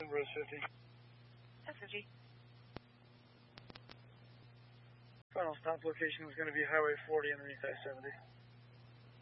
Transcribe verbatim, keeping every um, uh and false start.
number is fifty. That's fifty. Final stop location is going to be Highway forty underneath I seventy.